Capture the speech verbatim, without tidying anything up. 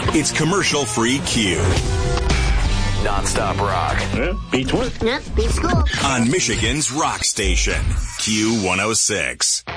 It's commercial-free Q. Non-stop rock. Yeah, beats work. Yep, beats school. On Michigan's rock station, Q one oh six.